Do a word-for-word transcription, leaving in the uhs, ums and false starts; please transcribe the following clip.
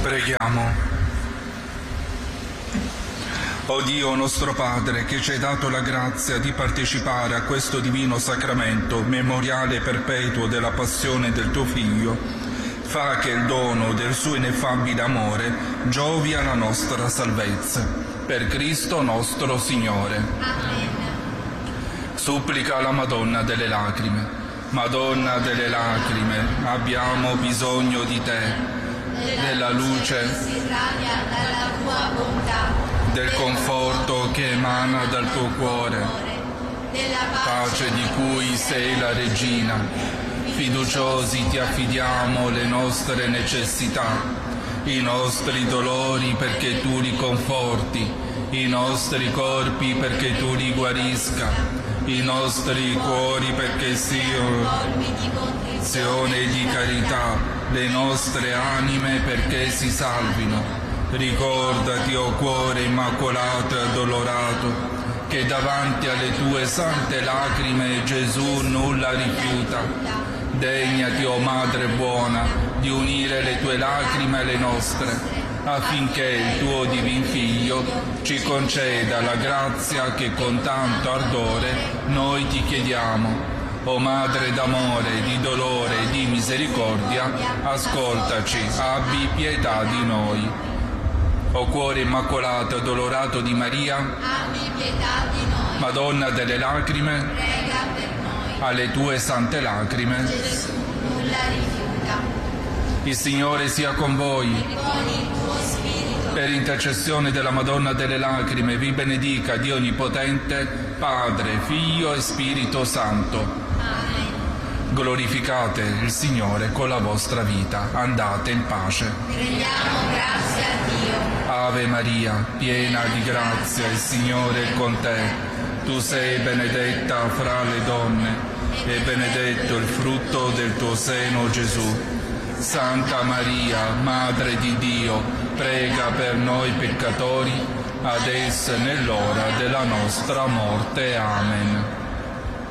Preghiamo. O Dio nostro Padre, che ci hai dato la grazia di partecipare a questo divino sacramento, memoriale perpetuo della passione del tuo Figlio, fa che il dono del suo ineffabile amore giovi alla nostra salvezza. Per Cristo nostro Signore. Amen. Supplica alla Madonna delle Lacrime. Madonna delle Lacrime, abbiamo bisogno di te, della luce, si irradia dalla tua bontà, del conforto che emana dal tuo cuore, della pace di cui sei la regina. Fiduciosi ti affidiamo le nostre necessità, i nostri dolori perché tu li conforti, i nostri corpi perché tu li guarisca, i nostri cuori perché siano azione di carità, le nostre anime perché si salvino. Ricordati, o cuore immacolato e addolorato, che davanti alle tue sante lacrime Gesù nulla rifiuta. Degnati, o Madre buona, di unire le tue lacrime alle nostre, affinché il tuo divin Figlio ci conceda la grazia che con tanto ardore noi ti chiediamo. O Madre d'amore, di dolore e di misericordia, ascoltaci, abbi pietà di noi. O cuore immacolato e addolorato di Maria, abbi pietà di noi. Madonna delle Lacrime, Prega per noi. alle tue sante lacrime, Gesù nulla rifiuta. il Signore sia con voi. E con il tuo spirito. Per intercessione della Madonna delle Lacrime vi benedica Dio Onnipotente, Padre, Figlio e Spirito Santo. Amen. Glorificate il Signore con la vostra vita. Andate in pace. Rendiamo grazie a Dio. Ave Maria, piena di grazia, il Signore è con te. Tu sei benedetta fra le donne e benedetto il frutto del tuo seno, Gesù. Santa Maria, Madre di Dio, prega per noi peccatori, adesso e nell'ora della nostra morte. Amen.